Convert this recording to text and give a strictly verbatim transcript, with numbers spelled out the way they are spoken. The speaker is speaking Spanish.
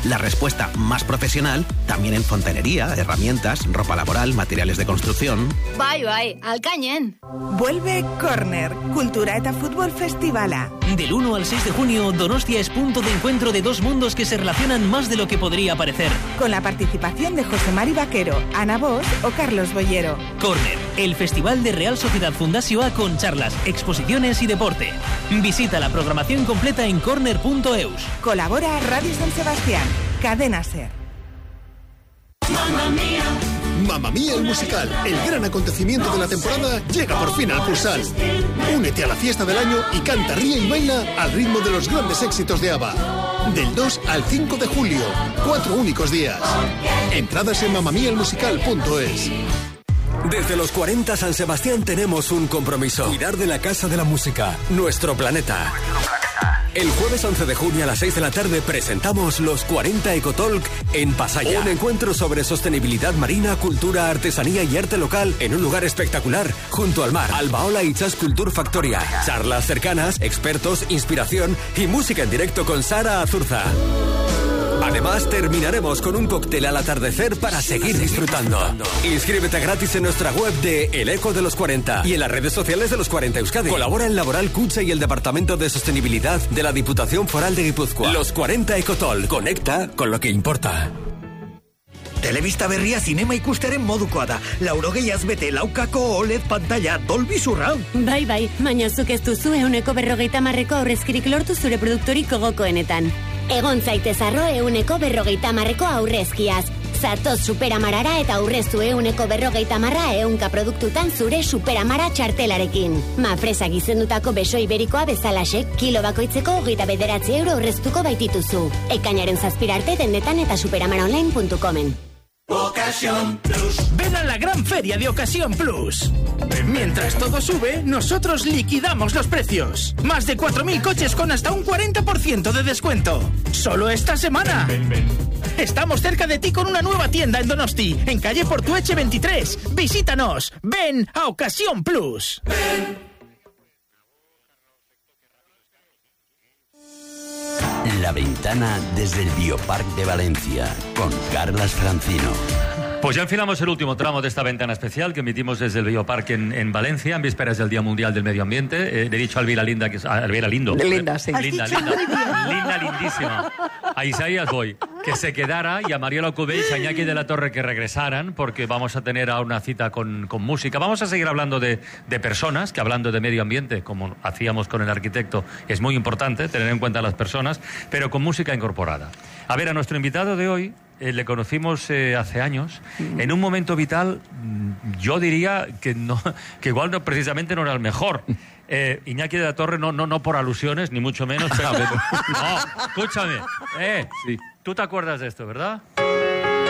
La respuesta más profesional también en fontanería, herramientas, ropa laboral, materiales de construcción. Bai, bai, alcañen. Vuelve Corner, Cultura eta Fútbol Festivala. Del uno al seis de junio, Donostia es punto de encuentro de dos mundos que se relacionan más de lo que podría parecer. Con la participación de José Mari Vaquero, Ana Bosch o Carlos Boyero. Corner, el festival de Real Sociedad Fundació A con charlas, exposiciones y deporte. Visita la programación completa en corner punto eus. Colabora Radio San Sebastián, Cadena Ser. Mamma Mía. Mamma Mía el musical, el gran acontecimiento de la temporada, llega por fin al Cursal. Únete a la fiesta del año y canta, ríe y baila al ritmo de los grandes éxitos de ABBA. Del dos al cinco de julio, cuatro únicos días. Entradas en mamma mía el musical punto es. Desde los cuarenta San Sebastián tenemos un compromiso: cuidar de la Casa de la Música, nuestro planeta. El jueves once de junio a las seis de la tarde presentamos los cuarenta Ecotalk en Pasaya. Un encuentro sobre sostenibilidad marina, cultura, artesanía y arte local en un lugar espectacular, junto al mar. Albaola y Chas Culture Factoria. Charlas cercanas, expertos, inspiración y música en directo con Sara Azurza. Además, terminaremos con un cóctel al atardecer para seguir disfrutando. Inscríbete gratis en nuestra web de El Eco de los cuarenta y en las redes sociales de los cuarenta Euskadi. Colabora en Laboral Kutxa y el Departamento de Sostenibilidad de la Diputación Foral de Guipúzcoa. Los cuarenta Ecotol. Conecta con lo que importa. Telebista berria zinema ikusteren modukoa da. Laurogeiaz bete laukako O L E D pantalla Dolby Surround. Bai, bai, baina zuk ez duzu euneko berrogeita marreko aurrezkirik lortu zure produktoriko gokoenetan. Egon zaitez arro euneko berrogeita marreko aurrezkiaz. Zatoz superamarara eta aurreztu euneko berrogeita marra eunka produktutan zure superamara txartelarekin. Mafresak izendutako beso iberikoa bezalasek kilo bakoitzeko hogeita bederatzi euro aurreztuko baitituzu. Ekainaren zazpirarte dendetan eta superamaraonline punto comen. Ocasión Plus. Ven a la gran feria de Ocasión Plus. Mientras todo sube, nosotros liquidamos los precios. Más de cuatro mil coches con hasta un cuarenta por ciento de descuento. Solo esta semana. Ven, ven, ven. Estamos cerca de ti con una nueva tienda en Donosti, en calle Portueche veintitrés. Visítanos. Ven a Ocasión Plus. Ven. La ventana desde el Biopark de Valencia, con Carlas Francino. Pues ya enfilamos el último tramo de esta ventana especial que emitimos desde el Biopark en, en Valencia, en vísperas del Día Mundial del Medio Ambiente. Eh, le he dicho a Elvira Linda, que es a Elvira Lindo. Linda, sí. Linda, linda, linda, lindísima. A Isaías voy, que se quedara, y a Mariela Cubells, a Iñaki de la Torre que regresaran, porque vamos a tener ahora una cita con, con música. Vamos a seguir hablando de, de personas, que hablando de medio ambiente, como hacíamos con el arquitecto, es muy importante tener en cuenta a las personas, pero con música incorporada. A ver, a nuestro invitado de hoy, Eh, le conocimos eh, hace años, mm. en un momento vital, yo diría que no, que igual no, precisamente no era el mejor. Eh, Iñaki de la Torre, no, no, no por alusiones, ni mucho menos, pero... no, escúchame, eh, sí. Tú te acuerdas de esto, ¿verdad?